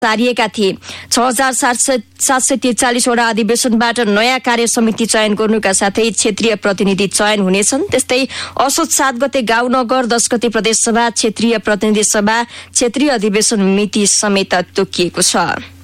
सारिएका थिए। 6,743 वटा अधिवेशनबाट नयाँ कार्य समिति चयन गर्नुका साथै क्षेत्रीय प्रतिनिधि चयन हुनेछन्। त्यस्तै असोज 7 गते गाउँ नगर, 10 गते प्रदेश सभा, क्षेत्रीय प्रतिनिधि सभा, क्षेत्रीय अधिवेशन मिति समेत तोकिएको छ।